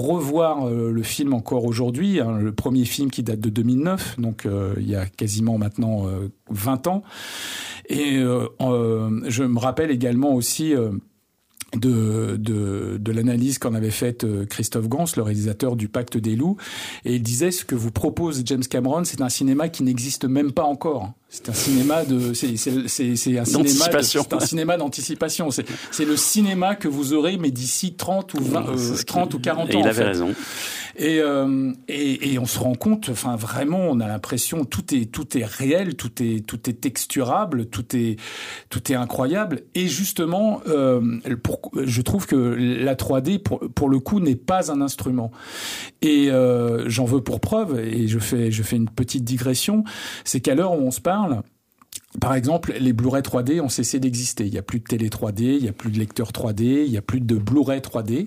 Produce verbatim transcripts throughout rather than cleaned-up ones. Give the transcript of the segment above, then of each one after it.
revoir euh, le film encore aujourd'hui, hein, le premier film qui date de deux mille neuf, donc euh, il y a quasiment maintenant euh, vingt ans. Et euh, euh, je me rappelle également aussi euh, de, de, de l'analyse qu'en avait faite Christophe Gans, le réalisateur du Pacte des loups, et il disait ce que vous propose James Cameron, c'est un cinéma qui n'existe même pas encore. C'est un cinéma de, c'est, c'est, c'est, c'est un cinéma, de, c'est un cinéma d'anticipation. C'est, c'est le cinéma que vous aurez, mais d'ici trente ou vingt, euh, trente ou quarante ans. Et il avait en fait. raison. Et, euh, et, et on se rend compte, enfin vraiment, on a l'impression tout est tout est réel, tout est tout est texturable, tout est tout est incroyable. Et justement, euh, pour, je trouve que la trois D pour pour le coup n'est pas un instrument. Et euh, j'en veux pour preuve, et je fais je fais une petite digression, c'est qu'à l'heure où on se parle, par exemple, les Blu-ray trois D ont cessé d'exister. Il n'y a plus de télé trois D, il n'y a plus de lecteur trois D, il n'y a plus de Blu-ray trois D.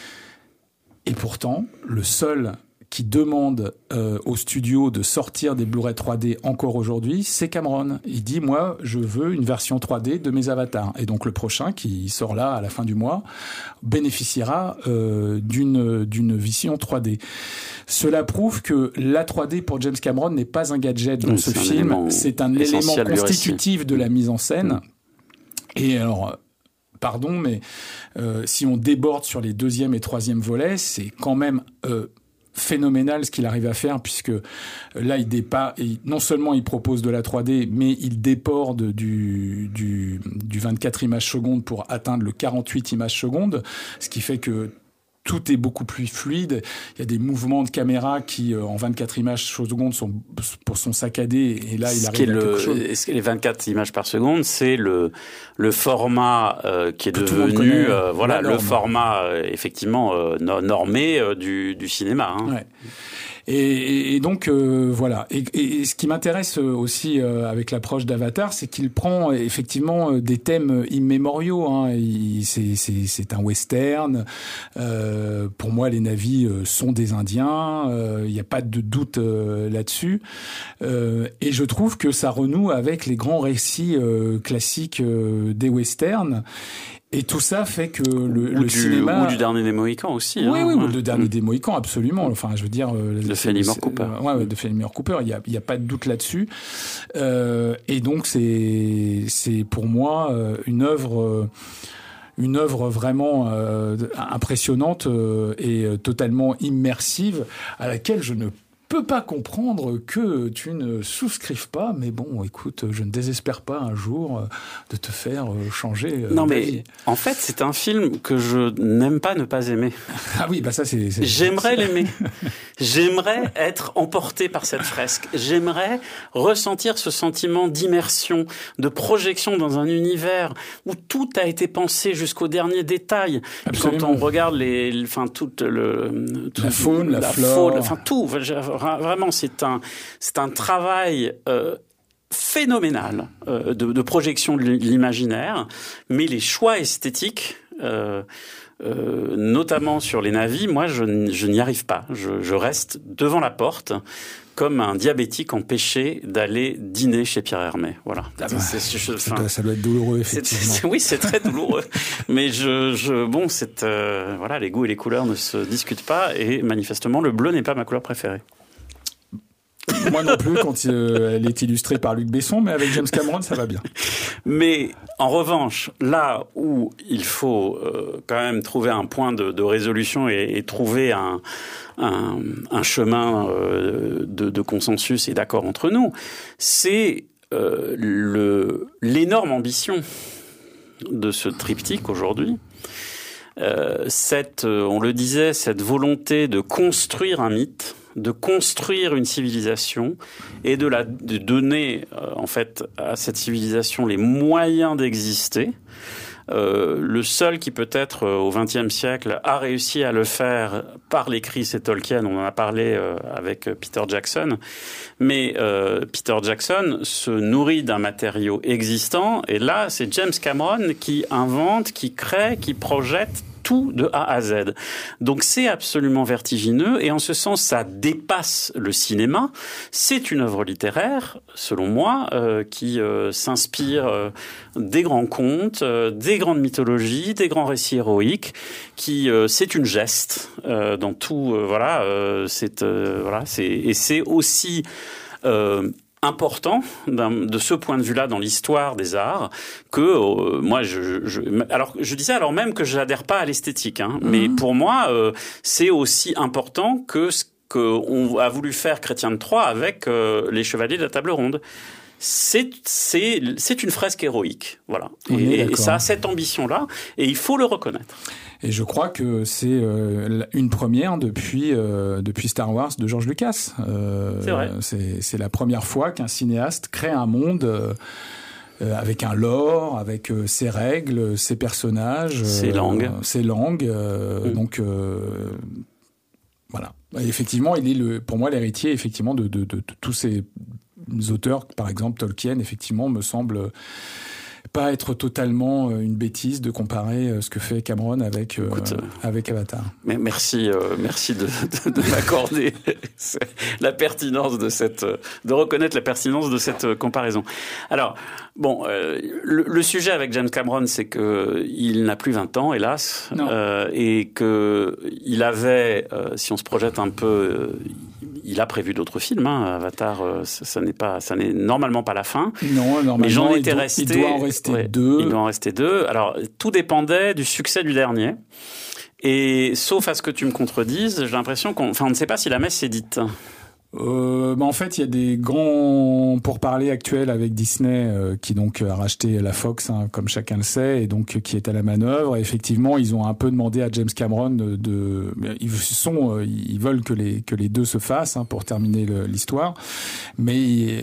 Et pourtant, le seul qui demande euh, au studio de sortir des Blu-ray trois D encore aujourd'hui, c'est Cameron. Il dit, moi, je veux une version trois D de mes avatars. Et donc le prochain, qui sort là à la fin du mois, bénéficiera euh, d'une, d'une vision trois D. Cela prouve que la trois D pour James Cameron n'est pas un gadget dans oui, ce film. C'est un élément constitutif de la mise en scène. Mmh. Et alors... Pardon, mais euh, si on déborde sur les deuxième et troisième volets, c'est quand même euh, phénoménal ce qu'il arrive à faire, puisque là, il dépa- et non seulement il propose de la trois D, mais il déborde du, du, du vingt-quatre images secondes pour atteindre le quarante-huit images secondes, ce qui fait que tout est beaucoup plus fluide. Il y a des mouvements de caméra qui, euh, en vingt-quatre images par seconde, sont, sont saccadés. Et là, il ce arrive à le, quelque chose. Les vingt-quatre images par seconde, c'est le, le format euh, qui est que devenu, euh, voilà, le format euh, effectivement euh, normé euh, du, du cinéma. Hein. Ouais. Et, et donc euh, voilà. Et, et ce qui m'intéresse aussi euh, avec l'approche d'Avatar, c'est qu'il prend effectivement des thèmes immémoriaux. Hein. Il, c'est, c'est, c'est un western. Euh, pour moi, les Na'vi sont des Indiens. Il euh, n'y a pas de doute euh, là-dessus. Euh, et je trouve que ça renoue avec les grands récits euh, classiques euh, des westerns. Et tout ça fait que le, ou le du, cinéma... Ou du Dernier des Mohicans aussi. Oui, hein, oui, ouais. ou le Dernier mmh. des Mohicans, absolument. Enfin, je veux dire... De Fenimore Cooper. Euh, ouais, ouais, de Fenimore Cooper, il n'y a, y a pas de doute là-dessus. Euh, et donc, c'est, c'est pour moi euh, une œuvre... Euh, une œuvre vraiment euh, impressionnante euh, et euh, totalement immersive, à laquelle je ne peux pas comprendre que tu ne souscrives pas, mais bon, écoute, je ne désespère pas un jour de te faire changer non, mais d'avis. En fait, c'est un film que je n'aime pas ne pas aimer. Ah oui, bah ça c'est... c'est J'aimerais c'est... l'aimer. J'aimerais être emporté par cette fresque. J'aimerais ressentir ce sentiment d'immersion, de projection dans un univers où tout a été pensé jusqu'au dernier détail. Absolument. Quand on regarde les, enfin, toute le... Tout, la faune, la, la flore... Faune, enfin, tout... Vraiment, c'est un, c'est un travail euh, phénoménal euh, de, de projection de l'imaginaire, mais les choix esthétiques, euh, euh, notamment sur les Na'vi, moi, je, je n'y arrive pas. Je, je reste devant la porte comme un diabétique empêché d'aller dîner chez Pierre Hermé. Voilà. Ah bah, c'est, je, ça, doit, ça doit être douloureux, effectivement. C'est, c'est, oui, c'est très douloureux. Mais je, je, bon, c'est, euh, voilà, les goûts et les couleurs ne se discutent pas, et manifestement, le bleu n'est pas ma couleur préférée. Moi non plus, quand euh, elle est illustrée par Luc Besson, mais avec James Cameron, ça va bien. Mais en revanche, là où il faut euh, quand même trouver un point de, de résolution et, et trouver un, un, un chemin euh, de, de consensus et d'accord entre nous, c'est euh, le, l'énorme ambition de ce triptyque aujourd'hui. Euh, cette, on le disait, cette volonté de construire un mythe, de construire une civilisation et de la de donner euh, en fait à cette civilisation les moyens d'exister. Euh, le seul qui peut-être euh, au vingtième siècle a réussi à le faire par l'écrit, c'est Tolkien. On en a parlé euh, avec Peter Jackson. Mais euh, Peter Jackson se nourrit d'un matériau existant, et là c'est James Cameron qui invente, qui crée, qui projette tout de A à Z. Donc c'est absolument vertigineux et en ce sens ça dépasse le cinéma. C'est une œuvre littéraire, selon moi, euh, qui euh, s'inspire euh, des grands contes, euh, des grandes mythologies, des grands récits héroïques. Qui euh, c'est une geste euh, dans tout. Euh, voilà, euh, c'est euh, voilà, c'est et c'est aussi euh, important de ce point de vue-là dans l'histoire des arts que euh, moi je, je alors je dis ça alors même que je n'adhère pas à l'esthétique hein, mmh. mais pour moi euh, c'est aussi important que ce qu'on a voulu faire Chrétien de Troyes avec euh, les Chevaliers de la Table Ronde. C'est c'est c'est une fresque héroïque, voilà. Et, et ça a cette ambition-là et il faut le reconnaître. Et je crois que c'est euh, une première depuis euh, depuis Star Wars de George Lucas. Euh, c'est vrai. C'est c'est la première fois qu'un cinéaste crée un monde euh, avec un lore, avec euh, ses règles, ses personnages, ses euh, langues, ses langues. Euh, mmh. Donc euh, voilà. Et effectivement, il est le pour moi l'héritier effectivement de de, de, de tous ces auteurs, par exemple Tolkien, effectivement, me semble pas être totalement une bêtise de comparer ce que fait Cameron avec Écoute, euh, avec Avatar. Mais merci, euh, merci de, de, de m'accorder la pertinence de cette, de reconnaître la pertinence de cette comparaison. Alors bon, euh, le, le sujet avec James Cameron, c'est que il n'a plus vingt ans, hélas, euh, et que il avait, euh, si on se projette un peu. Euh, Il a prévu d'autres films, hein. Avatar, euh, ça, ça n'est pas, ça n'est normalement pas la fin. Non, normalement. Mais j'en étais il, doit, resté. Il doit en rester ouais, deux. Il doit en rester deux. Alors, tout dépendait du succès du dernier. Et sauf à ce que tu me contredises, j'ai l'impression qu'on, enfin, on ne sait pas si la messe est dite. Euh, bah en fait, il y a des grands pourparlers actuels avec Disney euh, qui donc a racheté la Fox, hein, comme chacun le sait, et donc qui est à la manœuvre. Et effectivement, ils ont un peu demandé à James Cameron de, de ils sont, euh, ils veulent que les que les deux se fassent hein, pour terminer le, l'histoire, mais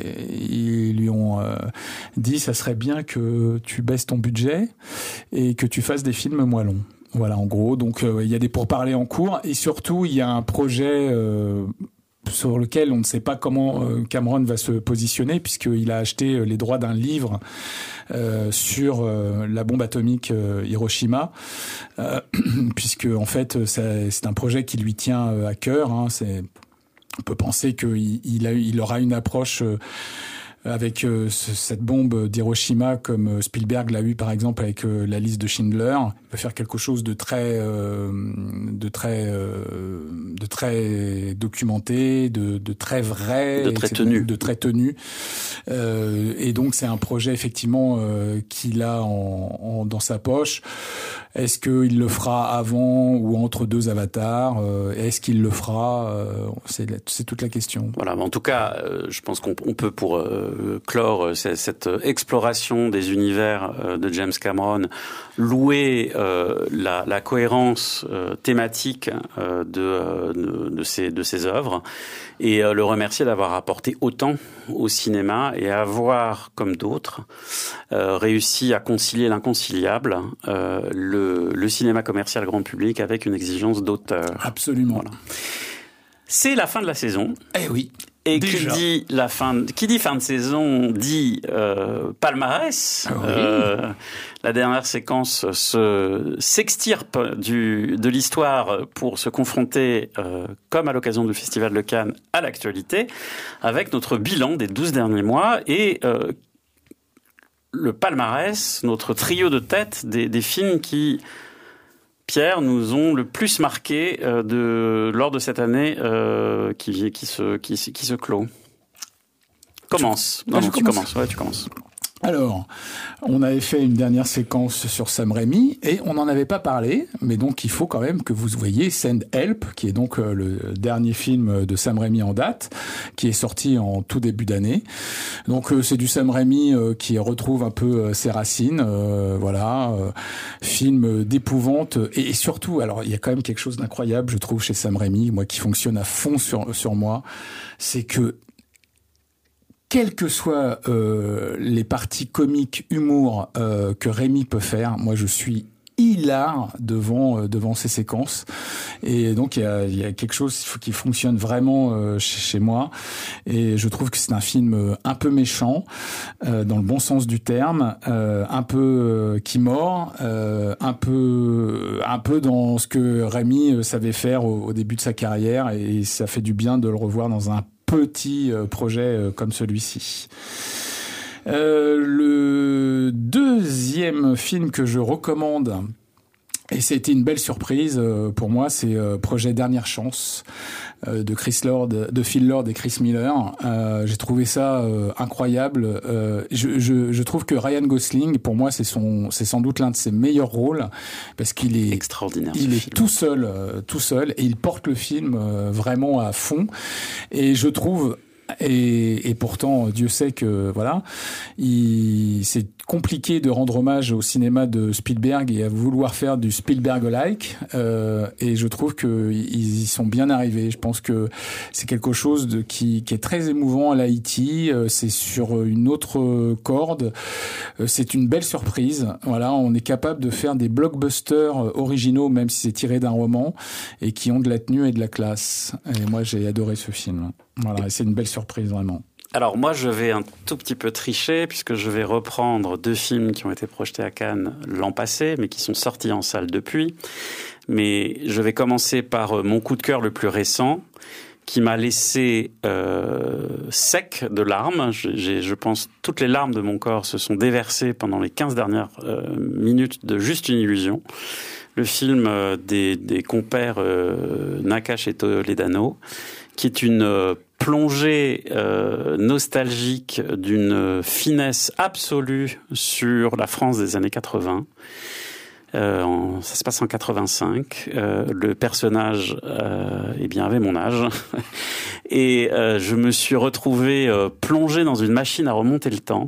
ils, ils lui ont euh, dit ça serait bien que tu baisses ton budget et que tu fasses des films moins longs. Voilà, en gros. Donc euh, il y a des pourparlers en cours et surtout il y a un projet. Euh, sur lequel on ne sait pas comment Cameron va se positionner puisqu'il a acheté les droits d'un livre euh, sur euh, la bombe atomique euh, Hiroshima, euh, puisque en fait c'est, c'est un projet qui lui tient à cœur. Hein, c'est, on peut penser qu'il il a, il aura une approche euh, avec euh, cette bombe d'Hiroshima comme Spielberg l'a eu par exemple avec euh, la liste de Schindler. Il va faire quelque chose de très euh, de très euh, de très documenté, de, de très vrai, de très tenu, de très tenu. Euh, et donc c'est un projet effectivement euh, qu'il a en, en dans sa poche. Est-ce qu'il le fera avant ou entre deux avatars? euh, Est-ce qu'il le fera? euh, c'est, c'est toute la question. Voilà, mais en tout cas, euh, je pense qu'on on peut pour euh, clore cette, cette exploration des univers euh, de James Cameron, louer euh, la, la cohérence euh, thématique euh, de, euh, de, de, ses, de ses œuvres et euh, le remercier d'avoir apporté autant au cinéma et avoir, comme d'autres, euh, réussi à concilier l'inconciliable, euh, le, le cinéma commercial grand public avec une exigence d'auteur. Absolument. Voilà. C'est la fin de la saison. Eh oui. Et déjà. qui dit la fin, de, qui dit fin de saison dit euh, palmarès. Ah oui. Euh, la dernière séquence se s'extirpe du de l'histoire pour se confronter, euh, comme à l'occasion du Festival de Cannes, à l'actualité, avec notre bilan des douze derniers mois et euh, le palmarès, notre trio de tête des, des films qui, Pierre, nous ont le plus marqué euh, de, lors de cette année euh, qui, qui, se, qui, qui se clôt. Commence. Tu, non, ah, non, tu commence. commences. Ouais, tu commences. Alors, on avait fait une dernière séquence sur Sam Raimi et on n'en avait pas parlé, mais donc il faut quand même que vous voyez Send Help, qui est donc le dernier film de Sam Raimi en date, qui est sorti en tout début d'année. Donc c'est du Sam Raimi qui retrouve un peu ses racines, euh, voilà, euh, film d'épouvante et surtout, alors il y a quand même quelque chose d'incroyable, je trouve, chez Sam Raimi, moi qui fonctionne à fond sur sur moi, c'est que quelles que soient euh, les parties comiques, humour euh, que Raimi peut faire, moi je suis hilar devant euh, devant ces séquences. Et donc il y a, il y a quelque chose qui fonctionne vraiment euh, chez, chez moi. Et je trouve que c'est un film un peu méchant, euh, dans le bon sens du terme, euh, un peu euh, qui mord, euh, un peu un peu dans ce que Rémi savait faire au, au début de sa carrière. Et ça fait du bien de le revoir dans un petit euh, projet euh, comme celui-ci. Euh, le deuxième film que je recommande, et c'était une belle surprise euh, pour moi, c'est euh, Projet Dernière Chance euh, de Chris Lord, de Phil Lord et Chris Miller. Euh, j'ai trouvé ça euh, incroyable. Euh, je, je, je trouve que Ryan Gosling, pour moi, c'est son, c'est sans doute l'un de ses meilleurs rôles parce qu'il est extraordinaire. Il est film. tout seul, euh, tout seul, et il porte le film euh, vraiment à fond. Et je trouve Et, et pourtant, Dieu sait que voilà, il, c'est compliqué de rendre hommage au cinéma de Spielberg et à vouloir faire du Spielberg-like. Euh, et je trouve que ils y sont bien arrivés. Je pense que c'est quelque chose de qui, qui est très émouvant à l'Haïti. C'est sur une autre corde. C'est une belle surprise. Voilà, on est capable de faire des blockbusters originaux, même si c'est tiré d'un roman, et qui ont de la tenue et de la classe. Et moi, j'ai adoré ce film. Voilà, et c'est une belle surprise, vraiment. Alors moi, je vais un tout petit peu tricher, puisque je vais reprendre deux films qui ont été projetés à Cannes l'an passé, mais qui sont sortis en salle depuis. Mais je vais commencer par mon coup de cœur le plus récent, qui m'a laissé euh, sec de larmes. J'ai, je pense toutes les larmes de mon corps se sont déversées pendant les quinze dernières euh, minutes de Juste une illusion. Le film euh, des, des compères euh, Nakache et Toledano, qui est une euh, plongée euh, nostalgique d'une finesse absolue sur la France des années quatre-vingts. Euh, en, ça se passe en quatre-vingt-cinq. Euh, le personnage, euh, eh bien, avait mon âge, et euh, je me suis retrouvé euh, plongé dans une machine à remonter le temps.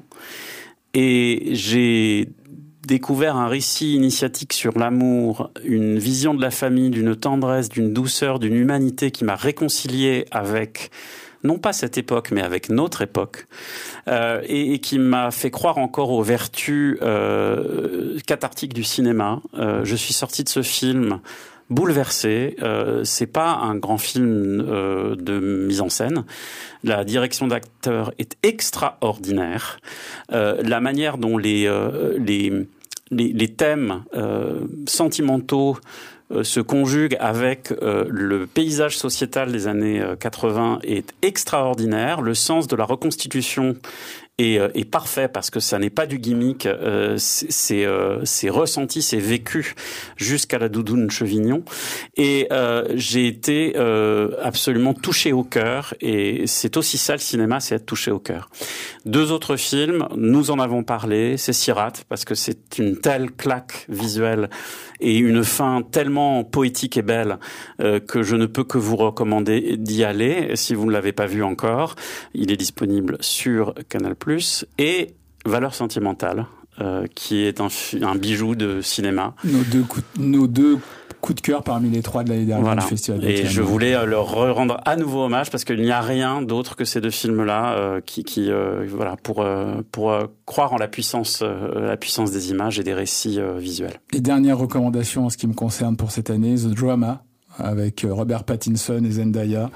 Et j'ai découvert un récit initiatique sur l'amour, une vision de la famille, d'une tendresse, d'une douceur, d'une humanité qui m'a réconcilié avec, non pas cette époque, mais avec notre époque, euh, et, et qui m'a fait croire encore aux vertus euh, cathartiques du cinéma. Euh, je suis sorti de ce film bouleversé. Euh, c'est pas un grand film euh, de mise en scène. La direction d'acteur est extraordinaire. Euh, la manière dont les euh, les les, les thèmes euh, sentimentaux euh, se conjuguent avec euh, le paysage sociétal des années euh, quatre-vingts est extraordinaire. Le sens de la reconstitution est, euh, est parfait parce que ça n'est pas du gimmick, euh, c'est, c'est, euh, c'est ressenti, c'est vécu jusqu'à la doudoune Chevignon. Et euh, j'ai été euh, absolument touché au cœur, et c'est aussi ça le cinéma, c'est être touché au cœur. Deux autres films, nous en avons parlé, c'est Sirat, parce que c'est une telle claque visuelle et une fin tellement poétique et belle euh, que je ne peux que vous recommander d'y aller si vous ne l'avez pas vu encore. Il est disponible sur Canal plus, et Valeurs sentimentales, euh, qui est un, un bijou de cinéma. Nos deux coups, nos deux coups de cœur parmi les trois de l'année dernière voilà. du Festival de Et Cannes. je voulais euh, leur rendre à nouveau hommage, parce qu'il n'y a rien d'autre que ces deux films-là euh, qui, qui euh, voilà, pour euh, pour euh, croire en la puissance, euh, la puissance des images et des récits euh, visuels. Et dernière recommandation en ce qui me concerne pour cette année, The Drama, avec Robert Pattinson et Zendaya.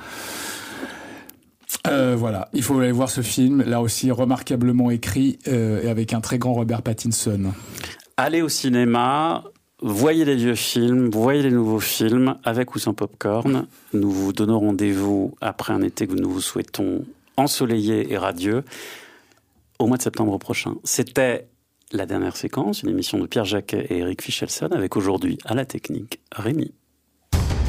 Euh, voilà, il faut aller voir ce film, là aussi remarquablement écrit euh, et avec un très grand Robert Pattinson. Allez au cinéma, voyez les vieux films, voyez les nouveaux films, avec ou sans popcorn. Nous vous donnons rendez-vous après un été que nous vous souhaitons ensoleillé et radieux au mois de septembre prochain. C'était La Dernière Séquence, une émission de Pierre Jacquet et Eric Fichelson, avec aujourd'hui à la technique Rémi.